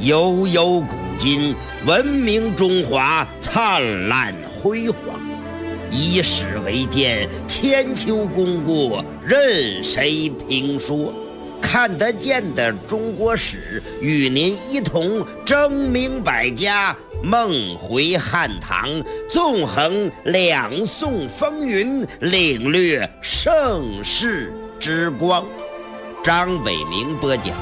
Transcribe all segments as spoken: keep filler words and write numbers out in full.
悠悠古今，文明中华灿烂辉煌。以史为鉴，千秋功过任谁评说。看得见的中国史，与您一同争鸣百家，梦回汉唐，纵横两宋风云，领略盛世之光。张伟明播讲。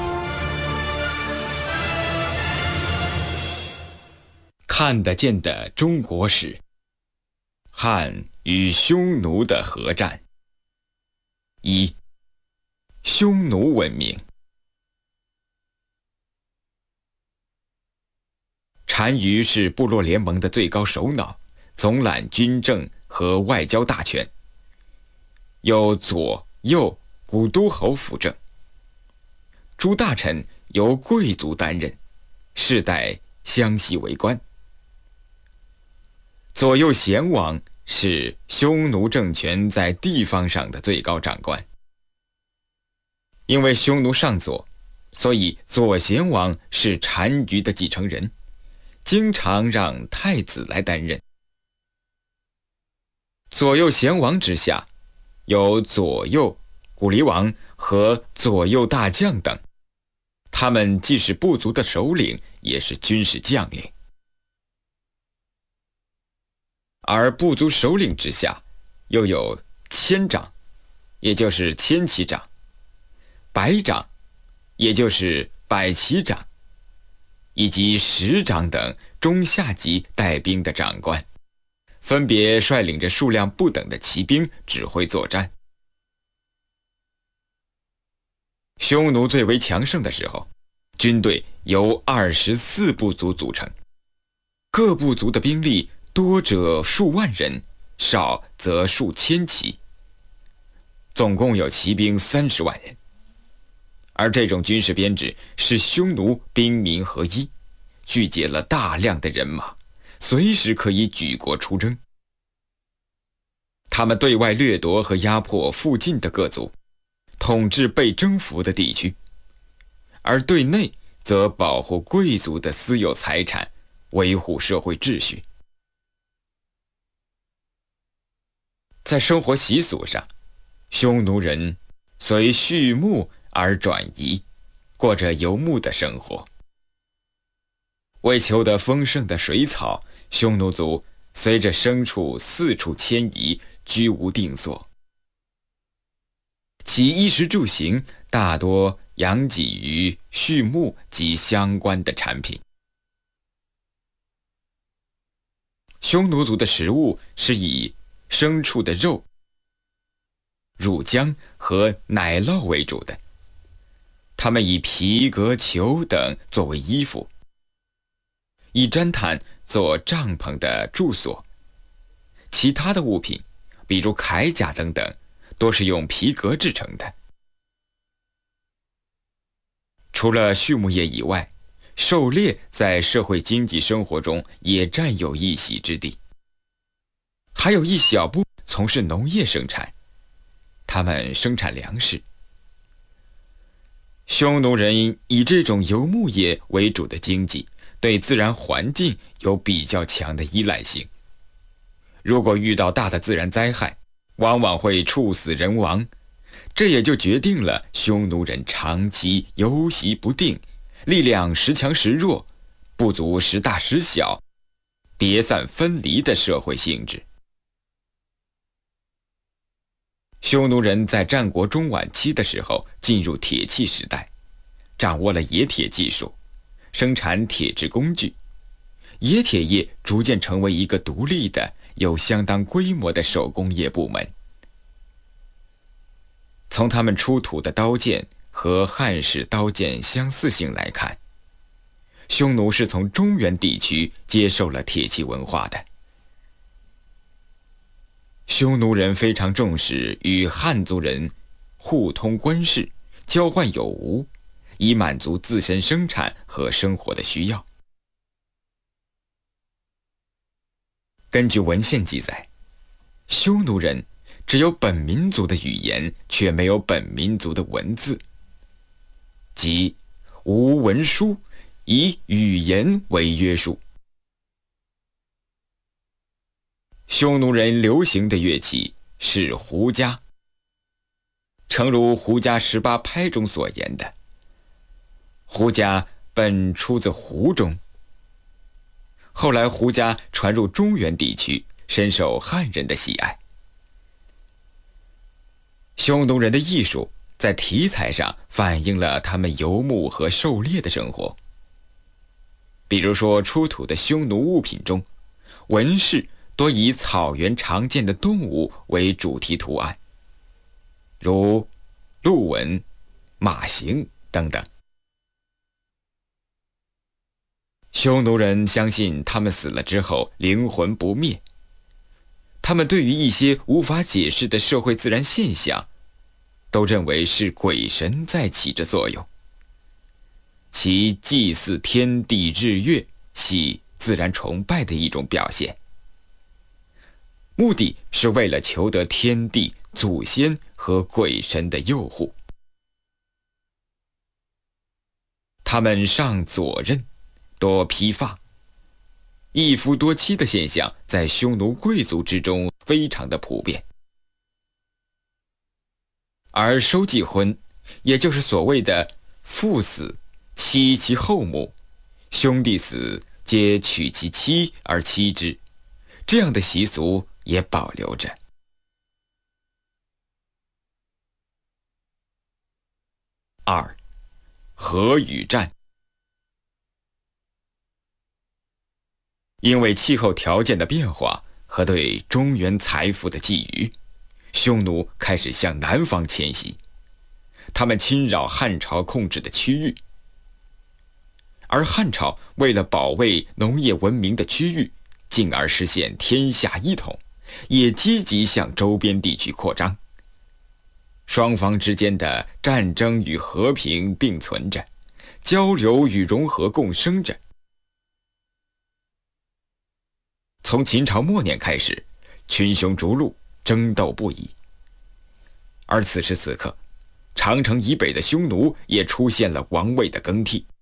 看得见的中国史，汉与匈奴的合战。一、匈奴文明。单于是部落联盟的最高首脑，总揽军政和外交大权，由左右古都侯辅政。诸大臣由贵族担任，世代相系为官。左右贤王是匈奴政权在地方上的最高长官。因为匈奴上左，所以左贤王是单于的继承人，经常让太子来担任。左右贤王之下，有左右古黎王和左右大将等，他们既是部族的首领，也是军事将领。而部族首领之下，又有千长，也就是千骑长；百长，也就是百骑长，以及十长等中下级带兵的长官，分别率领着数量不等的骑兵指挥作战。匈奴最为强盛的时候，军队由二十四部族组成，各部族的兵力多者数万人，少则数千骑，总共有骑兵三十万人。而这种军事编制使匈奴兵民合一，聚集了大量的人马，随时可以举国出征。他们对外掠夺和压迫附近的各族，统治被征服的地区，而对内则保护贵族的私有财产，维护社会秩序。在生活习俗上，匈奴人随畜牧而转移，过着游牧的生活。为求得丰盛的水草，匈奴族随着牲畜四处迁移，居无定所。其衣食住行大多养己于畜牧及相关的产品。匈奴族的食物是以牲畜的肉、乳浆和奶酪为主的，他们以皮革、裘等作为衣服，以毡毯做帐篷的住所，其他的物品，比如铠甲等等，多是用皮革制成的。除了畜牧业以外，狩猎在社会经济生活中也占有一席之地。还有一小部从事农业生产，他们生产粮食。匈奴人以这种游牧业为主的经济，对自然环境有比较强的依赖性。如果遇到大的自然灾害，往往会处死人亡，这也就决定了匈奴人长期游袭不定，力量时强时弱，部族时大时小，叠散分离的社会性质。匈奴人在战国中晚期的时候进入铁器时代，掌握了冶铁技术，生产铁制工具，冶铁业逐渐成为一个独立的、有相当规模的手工业部门。从他们出土的刀剑和汉式刀剑相似性来看，匈奴是从中原地区接受了铁器文化的。匈奴人非常重视与汉族人互通官事，交换有无，以满足自身生产和生活的需要。根据文献记载，匈奴人只有本民族的语言，却没有本民族的文字，即无文书， 以语言为约束。匈奴人流行的乐器是胡笳，诚如《胡笳十八拍》中所言的，胡笳本出自胡中，后来胡笳传入中原地区，深受汉人的喜爱。匈奴人的艺术在题材上反映了他们游牧和狩猎的生活。比如说，出土的匈奴物品中，纹饰多以草原常见的动物为主题图案，如鹿纹、马形等等。匈奴人相信他们死了之后灵魂不灭，他们对于一些无法解释的社会自然现象，都认为是鬼神在起着作用。其祭祀天地日月，系自然崇拜的一种表现，目的是为了求得天地、祖先和鬼神的佑护。他们上左衽，多披发，一夫多妻的现象在匈奴贵族之中非常的普遍。而收继婚，也就是所谓的父死妻其后母，兄弟死皆娶其妻而妻之，这样的习俗也保留着。二，河与战。因为气候条件的变化和对中原财富的觊觎，匈奴开始向南方迁徙，他们侵扰汉朝控制的区域。而汉朝为了保卫农业文明的区域，进而实现天下一统，也积极向周边地区扩张。双方之间的战争与和平并存着，交流与融合共生着。从秦朝末年开始，群雄逐鹿，争斗不已。而此时此刻，长城以北的匈奴也出现了王位的更替。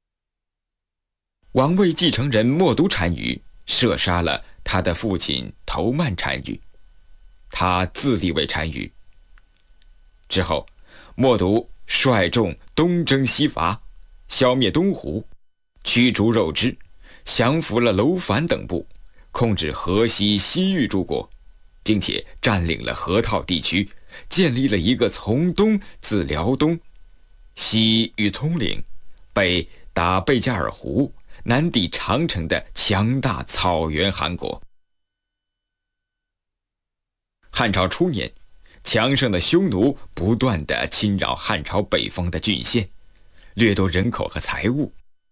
王位继承人冒顿单于射杀了他的父亲头曼单于，他自立为单于。之后，冒顿率众东征西伐，消灭东胡，驱逐肉支，降服了楼烦等部，控制河西西域诸国，并且占领了河套地区，建立了一个从东自辽东，西与葱岭，北达贝加尔湖，南抵长城的强大草原汗国。汉朝初年，强盛的匈奴不断地侵扰汉朝北方的郡县，掠夺人口和财物。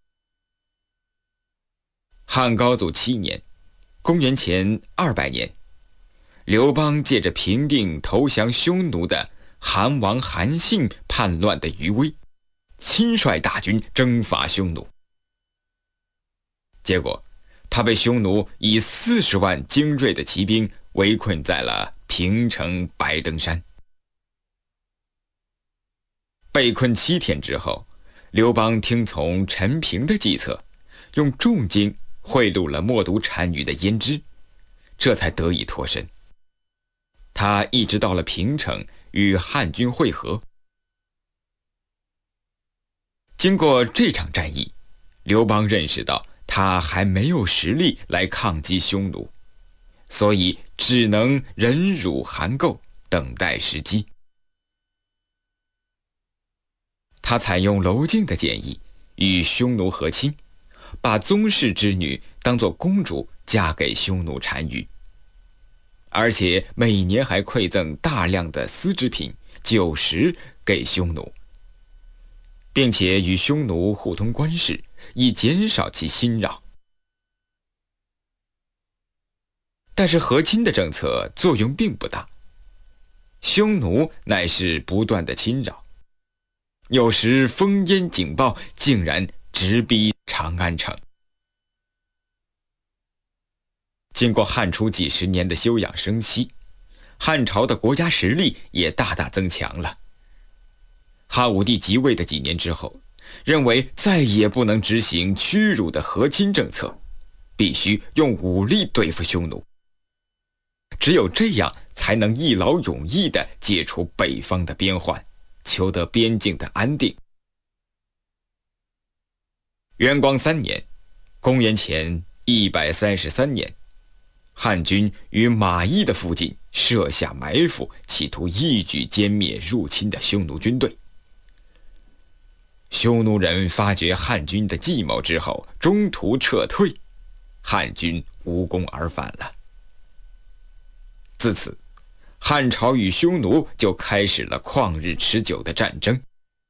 汉高祖七年，公元前二百年，刘邦借着平定投降匈奴的韩王韩信叛乱的余威，亲率大军征伐匈奴。结果，他被匈奴以四十万精锐的骑兵围困在了平城白登山。被困七天之后，刘邦听从陈平的计策，用重金贿赂了冒顿单于的胭脂，这才得以脱身。他一直到了平城与汉军会合。经过这场战役，刘邦认识到他还没有实力来抗击匈奴，所以只能忍辱含垢，等待时机。他采用娄敬的建议，与匈奴和亲，把宗室之女当作公主嫁给匈奴单于，而且每年还馈赠大量的丝织品、酒食给匈奴，并且与匈奴互通关系，以减少其侵扰。但是和亲的政策作用并不大，匈奴乃是不断的侵扰，有时烽烟警报竟然直逼长安城。经过汉初几十年的休养生息，汉朝的国家实力也大大增强了。汉武帝即位的几年之后， 认为再也不能执行屈辱的和亲政策，必须用武力对付匈奴。只有这样，才能一劳永逸地解除北方的边患，求得边境的安定。元光三年，公元前一百三十三年，汉军于马邑的附近设下埋伏，企图一举歼灭入侵的匈奴军队。匈奴人发觉汉军的计谋之后，中途撤退，汉军无功而返了。自此，汉朝与匈奴就开始了旷日持久的战争。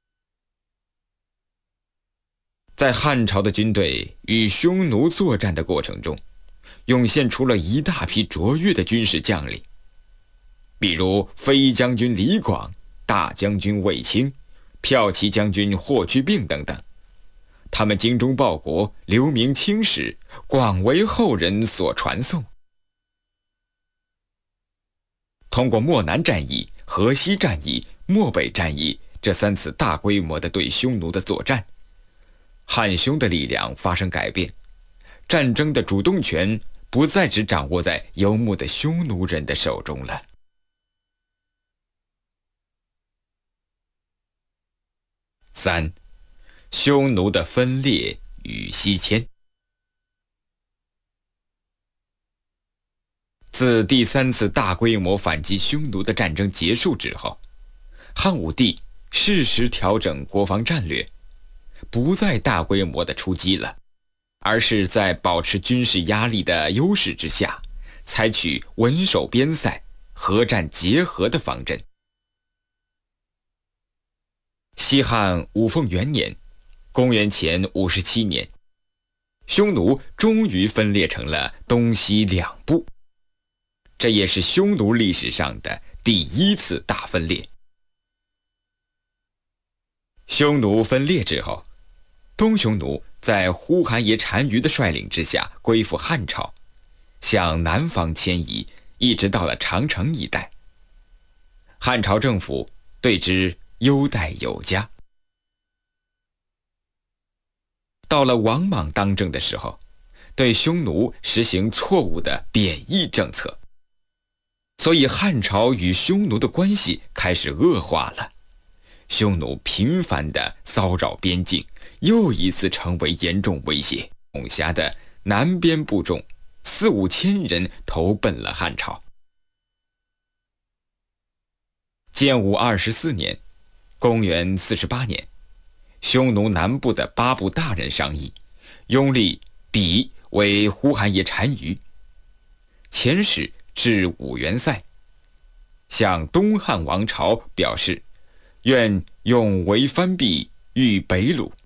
在汉朝的军队与匈奴作战的过程中，涌现出了一大批卓越的军事将领，比如飞将军李广、大将军卫青、骠骑将军霍去病等等。他们精忠报国，留名青史，广为后人所传颂。通过漠南战役、河西战役、漠北战役这三次大规模的对匈奴的作战，汉匈的力量发生改变，战争的主动权不再只掌握在游牧的匈奴人的手中了。三、匈奴的分裂与西迁。自第三次大规模反击匈奴的战争结束之后，汉武帝适时调整国防战略，不再大规模的出击了，而是在保持军事压力的优势之下，采取稳守边塞、和战结合的方针。西汉武凤元年，公元前五十七年，匈奴终于分裂成了东西两部，这也是匈奴历史上的第一次大分裂。匈奴分裂之后，东匈奴在呼韩邪单于的率领之下归附汉朝，向南方迁移，一直到了长城一带。汉朝政府对之优待有加。到了王莽当政的时候，对匈奴实行错误的贬义政策，所以汉朝与匈奴的关系开始恶化了。匈奴频繁地骚扰边境，又一次成为严重威胁。统辖的南边部众四五千人投奔了汉朝。建武二十四年，公元四十八年，匈奴南部的八部大人商议，拥立比为呼韩邪单于，遣使至五原塞，向东汉王朝表示愿用为藩币御北虏。